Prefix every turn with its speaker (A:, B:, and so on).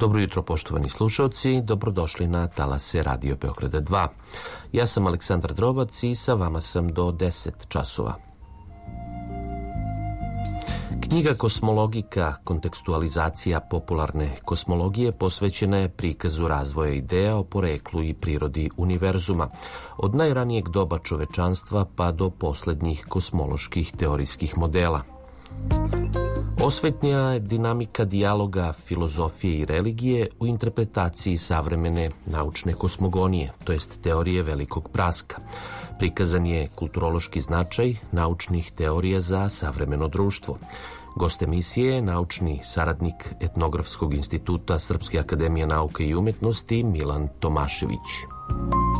A: Dobro jutro, poštovani slušalci, dobrodošli na talase Radio Beograda 2. Ja sam Aleksandar Drobac i sa vama sam do 10 časova. Knjiga Kosmologika, kontekstualizacija popularne kosmologije posvećena je prikazu razvoja ideja o poreklu i prirodi univerzuma, od najranijeg doba čovečanstva pa do poslednjih kosmoloških teorijskih modela. Osvetljena je dinamika dijaloga filozofije i religije u interpretaciji savremene naučne kosmogonije, to jest teorije velikog praska. Prikazan je kulturološki značaj naučnih teorija za savremeno društvo. Gost emisije je naučni saradnik Etnografskog instituta Srpske akademije nauke i umetnosti Milan Tomašević.